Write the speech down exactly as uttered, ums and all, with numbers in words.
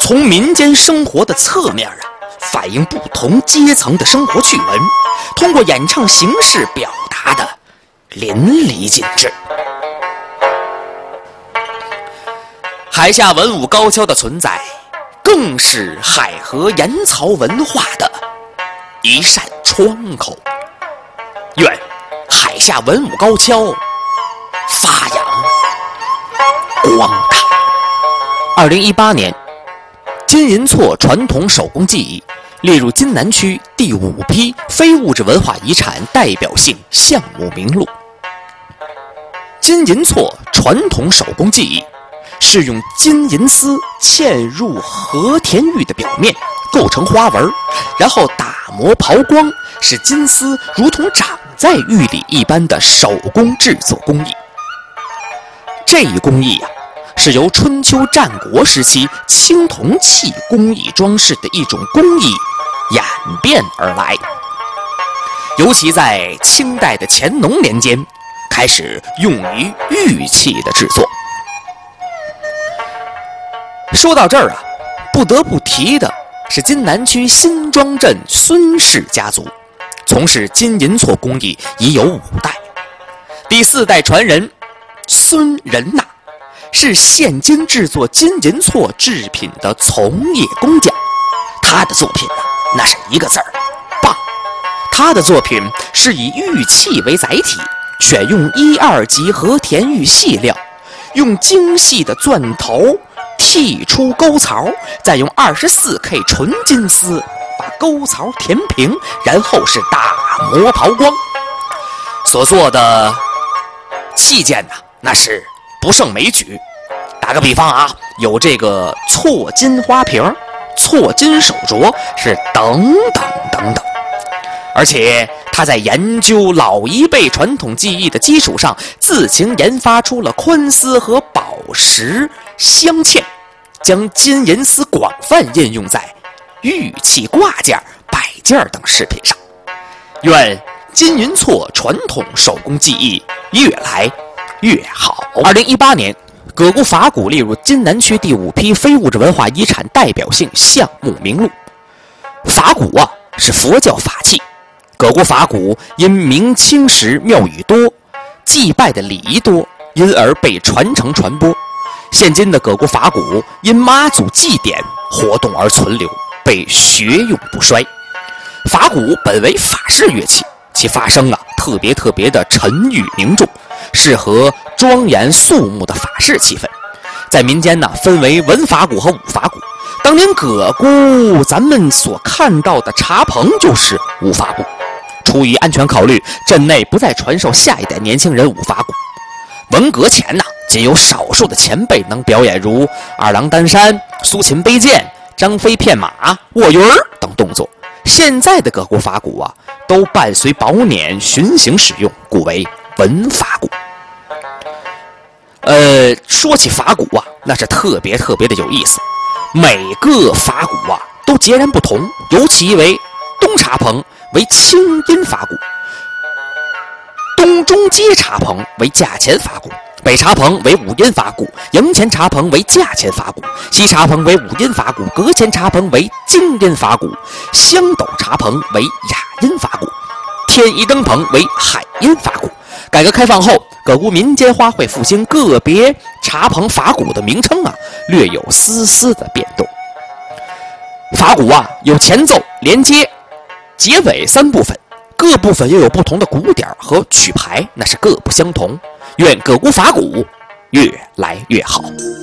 从民间生活的侧面啊，反映不同阶层的生活趣闻，通过演唱形式表达的淋漓尽致。海下文武高跷的存在，更是海河盐曹文化的一扇窗口。愿海下文武高跷发扬光大。二零一八年，金银错传统手工技艺列入津南区第五批非物质文化遗产代表性项目名录。金银错传统手工技艺是用金银丝嵌入和田玉的表面，构成花纹，然后打磨刨光，使金丝如同长在玉里一般的手工制作工艺。这一工艺啊，是由春秋战国时期青铜器工艺装饰的一种工艺演变而来，尤其在清代的乾隆年间开始用于玉器的制作。说到这儿啊，不得不提的是津南区新庄镇孙氏家族，从事金银错工艺已有五代，第四代传人孙仁娜是现今制作金银错制品的从业工匠。他的作品呢，那是一个字儿棒。他的作品是以玉器为载体，选用一二级和田玉细料，用精细的钻头剔出沟槽，再用 二十四K 纯金丝把沟槽填平，然后是打磨刨光。所做的器件呢，那是不胜枚举。打个比方啊，有这个错金花瓶、错金手镯，是等等等等。而且他在研究老一辈传统技艺的基础上，自行研发出了宽丝和宝石镶嵌，将金银丝广泛应用在玉器挂件、摆件等饰品上。愿金银错传统手工技艺越来越好。二零一八年，葛固法鼓列入津南区第五批非物质文化遗产代表性项目名录。法鼓啊，是佛教法器。葛固法鼓因明清时庙宇多，祭拜的礼仪多，因而被传承传播。现今的葛固法鼓因妈祖祭典活动而存留，被学用不衰。法鼓本为法式乐器，其发声啊特别特别的沉郁凝重，适合庄严肃穆的法式气氛。在民间呢，分为文法鼓和武法鼓。当年葛固咱们所看到的茶棚就是武法鼓。出于安全考虑，镇内不再传授下一代年轻人武法鼓。文革前呢，仅有少数的前辈能表演如二郎担山、苏秦背剑、张飞骗马、卧云儿等动作。现在的葛固法鼓啊，都伴随宝辇巡行使用，故为文法鼓。呃，说起法鼓啊，那是特别特别的有意思。每个法鼓啊都截然不同，尤其为东茶棚为清音法鼓，东中街茶棚为价钱法鼓，北茶棚为五音法鼓，营前茶棚为价钱法鼓，西茶棚为五音法鼓，阁前茶棚为京音法鼓，香斗茶棚为雅音法鼓，天一灯棚为海音法鼓。改革开放后，葛固民间花卉复兴，个别茶棚法鼓的名称啊略有丝丝的变动。法鼓啊有前奏、连接、结尾三部分，各部分又有不同的鼓点和曲牌，那是各不相同。愿葛固法鼓越来越好。